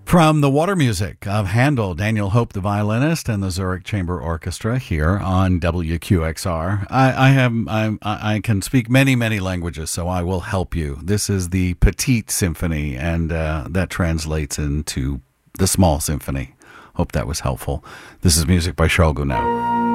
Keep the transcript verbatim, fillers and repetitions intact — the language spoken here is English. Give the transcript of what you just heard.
From the Water Music of Handel, Daniel Hope, the violinist, and the Zurich Chamber Orchestra here on W Q X R. I, I have I, I can speak many, many languages, so I will help you. This is the Petite Symphony, and uh, that translates into the Small Symphony. Hope that was helpful. This is music by Charles Gounod.